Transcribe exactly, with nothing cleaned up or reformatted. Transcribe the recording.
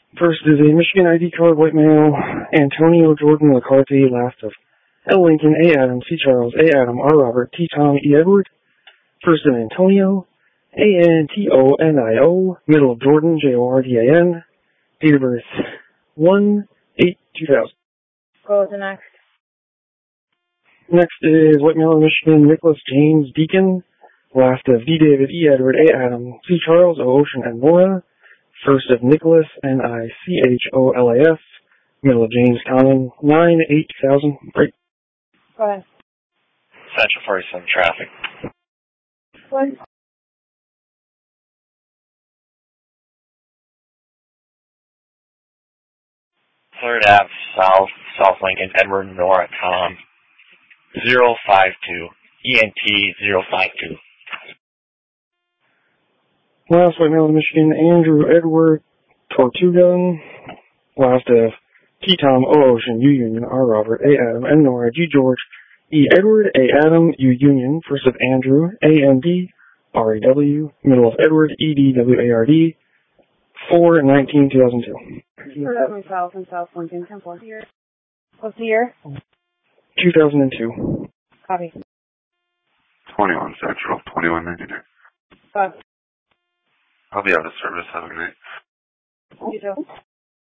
First is a Michigan I D card, white male, Antonio Jordan McCarthy, last of L. Lincoln, A. Adam, C. Charles, A. Adam, R. Robert, T. Tom, E. Edward. First of Antonio, A. N. T. O. N. I. O, middle of Jordan, J. O. R. D. A. N. Date of birth, one eight two thousand. Go to the next. Next is white male in Michigan, Nicholas James Deacon, last of D. David, E. Edward, A. Adam, C. Charles, O. Ocean, and Nora. First of Nicholas, N I C H O L A S, middle of James Common, nine eight two thousand. Break. Go ahead. Central forty-seven traffic. What? Third Ave South, South Lincoln, Edward, Nora, Tom, zero five two, E N T zero five two. Last white male in Michigan, Andrew Edward Tortuga, last of T. Tom, O. Ocean, U. Union, R. Robert, A. Adam, N. Nora, G. George, E. Edward, A. Adam, U. Union, first of Andrew, A. N. D, R. A. W, middle of Edward, E. D. W. A. R. D, four nineteen two thousand two. Third South and South Lincoln, ten four. What's the year? two thousand two. Copy. twenty-one Central, twenty-one ninety-nine. Five. I'll be out of service. Have a good night. You too.